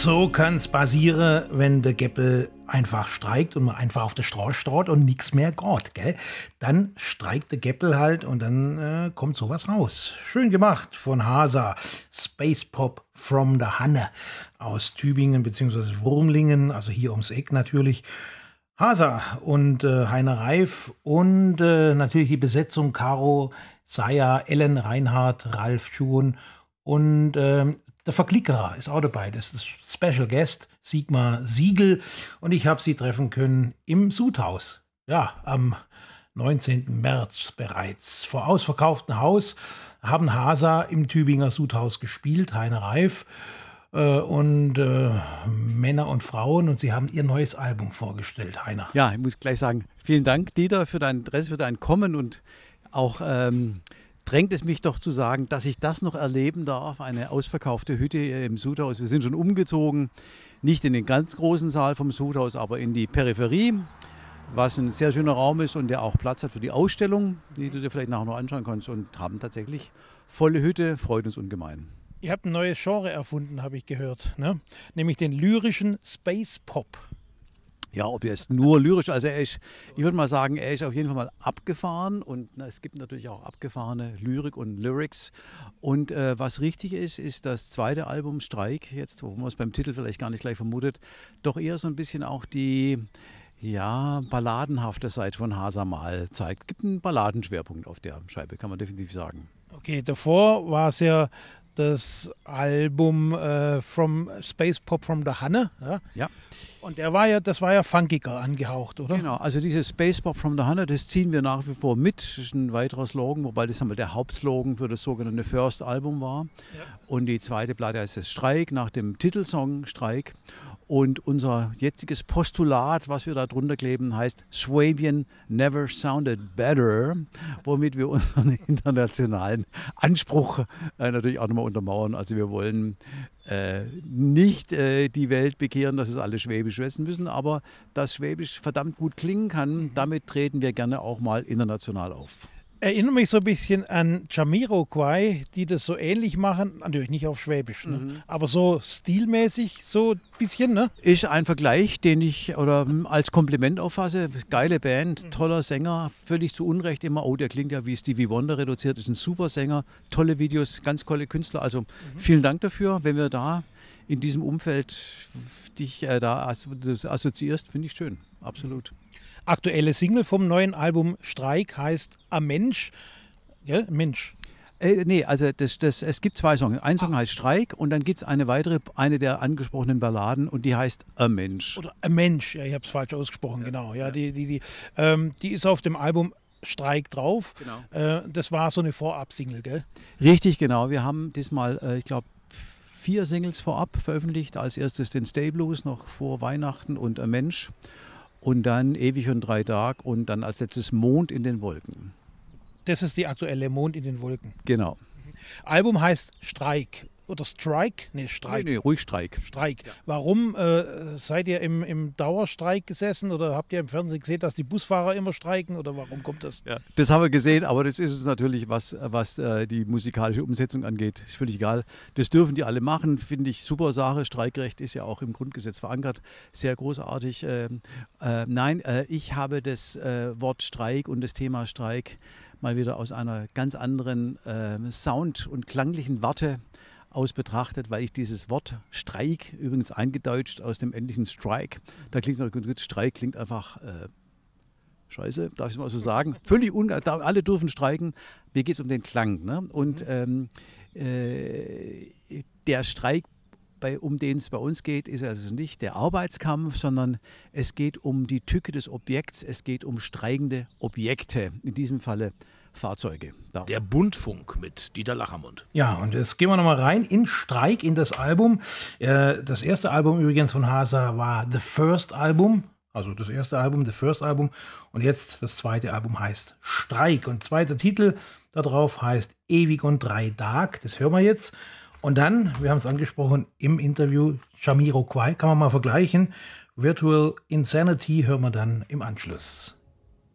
So kann's passieren, wenn der Geppel einfach streikt und man einfach auf der Straße steht und nichts mehr geht, gell? Dann streikt der Geppel halt und dann kommt sowas raus. Schön gemacht von Hasa. Space Pop from the Hanne aus Tübingen bzw. Wurmlingen, also hier ums Eck natürlich. Hasa und Heiner Reif und natürlich die Besetzung Caro, Saya, Ellen Reinhardt, Ralf Schuhn und der Verklickerer ist auch dabei. Das ist Special Guest, Sigmar Siegel. Und ich habe sie treffen können im Sudhaus. Ja, am 19. März bereits. Vor ausverkauftem Haus haben Hasa im Tübinger Sudhaus gespielt, Heiner Reif und Männer und Frauen. Und sie haben ihr neues Album vorgestellt, Heiner. Ja, ich muss gleich sagen, vielen Dank, Dieter, für dein Interesse, für dein Kommen und auch drängt es mich doch zu sagen, dass ich das noch erleben darf, eine ausverkaufte Hütte im Sudhaus. Wir sind schon umgezogen, nicht in den ganz großen Saal vom Sudhaus, aber in die Peripherie, was ein sehr schöner Raum ist und der auch Platz hat für die Ausstellung, die du dir vielleicht nachher noch anschauen kannst, und haben tatsächlich volle Hütte, freut uns ungemein. Ihr habt ein neues Genre erfunden, habe ich gehört, ne? Nämlich den lyrischen Space Pop. Ja, ob jetzt nur lyrisch, also ich würde mal sagen, er ist auf jeden Fall mal abgefahren und es gibt natürlich auch abgefahrene Lyrik und Lyrics. Und was richtig ist, ist das zweite Album Streik, jetzt, wo man es beim Titel vielleicht gar nicht gleich vermutet, doch eher so ein bisschen auch die balladenhafte Seite von Hasa mal zeigt. Gibt einen Balladenschwerpunkt auf der Scheibe, kann man definitiv sagen. Okay, davor war es ja das Album from Space Pop from the Hanne. Ja. Und das war ja funkiger angehaucht, oder? Genau, also dieses Space Pop from the Hanne, das ziehen wir nach wie vor mit. Das ist ein weiterer Slogan, wobei das einmal der Hauptslogan für das sogenannte First Album war. Ja. Und die zweite Platte heißt es Streik, nach dem Titelsong Streik. Und unser jetziges Postulat, was wir da drunter kleben, heißt Swabian never sounded better, womit wir unseren internationalen Anspruch natürlich auch nochmal untermauern. Also wir wollen nicht die Welt bekehren, dass es alle Schwäbisch wissen müssen, aber dass Schwäbisch verdammt gut klingen kann, damit treten wir gerne auch mal international auf. Erinnere mich so ein bisschen an Jamiroquai, die das so ähnlich machen, natürlich nicht auf Schwäbisch, ne? Aber so stilmäßig so ein bisschen, ne? Ist ein Vergleich, den ich als Kompliment auffasse. Geile Band, toller Sänger, völlig zu Unrecht immer, der klingt ja wie Stevie Wonder reduziert, ist ein super Sänger, tolle Videos, ganz tolle Künstler. Also vielen Dank dafür, wenn wir da in diesem Umfeld dich da assoziierst, finde ich schön, absolut. Aktuelle Single vom neuen Album Streik heißt Ein Mensch. Ja, Mensch. Nee, also es gibt zwei Songs. Ein Song heißt Streik und dann gibt es eine der angesprochenen Balladen und die heißt Ein Mensch. Oder Ein Mensch, ja, ich habe es falsch ausgesprochen, genau. Ja, die ist auf dem Album Streik drauf. Genau. Das war so eine Vorab-Single, gell? Richtig, genau. Wir haben diesmal, ich glaube, 4 Singles vorab veröffentlicht. Als erstes den Stay Blues noch vor Weihnachten und Ein Mensch. Und dann Ewig und 3 Tage und dann als letztes Mond in den Wolken. Das ist die aktuelle Mond in den Wolken. Genau. Album heißt Streik. Oder Strike? Nee, Streik. Nee, ruhig Streik. Streik. Ja. Warum seid ihr im Dauerstreik gesessen oder habt ihr im Fernsehen gesehen, dass die Busfahrer immer streiken oder warum kommt das? Ja, das haben wir gesehen, aber das ist uns natürlich, was die musikalische Umsetzung angeht, ist völlig egal. Das dürfen die alle machen, finde ich super Sache. Streikrecht ist ja auch im Grundgesetz verankert, sehr großartig. Ich habe das Wort Streik und das Thema Streik mal wieder aus einer ganz anderen Sound- und klanglichen Warte aus betrachtet, weil ich dieses Wort Streik, übrigens eingedeutscht aus dem endlichen Strike, da klingt es noch gut, Streik klingt einfach scheiße, darf ich es mal so sagen, völlig alle dürfen streiken, mir geht es um den Klang, ne? Und der Streik, um den es bei uns geht, ist also nicht der Arbeitskampf, sondern es geht um die Tücke des Objekts, es geht um streikende Objekte, in diesem Falle Fahrzeuge. Da. Der Buntfunk mit Dieter Lachermund. Ja, und jetzt gehen wir nochmal rein in Streik, in das Album. Das erste Album übrigens von Hasa war The First Album. Also das erste Album, The First Album. Und jetzt das zweite Album heißt Streik. Und zweiter Titel darauf heißt Ewig und 3 Tage. Das hören wir jetzt. Und dann, wir haben es angesprochen im Interview, Jamiroquai, kann man mal vergleichen. Virtual Insanity hören wir dann im Anschluss.